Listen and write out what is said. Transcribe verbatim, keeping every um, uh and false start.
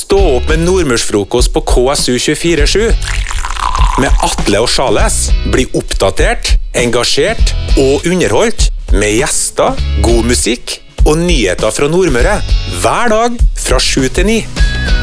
Stå opp med Nordmørsfrokost på K S U tjuefire sju. Med Atle og Charles. Bli oppdatert, engasjert og underholdt med gjester, god musikk og nyheter fra Nordmøre. Hver dag fra sju til ni.